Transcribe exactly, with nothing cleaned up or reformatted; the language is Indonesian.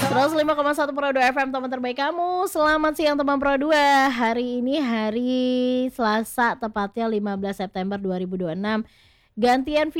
seratus lima koma satu Pro dua F M, teman terbaik kamu. Selamat siang teman Pro dua. Hari ini hari Selasa, tepatnya lima belas September dua ribu dua puluh enam. Gantian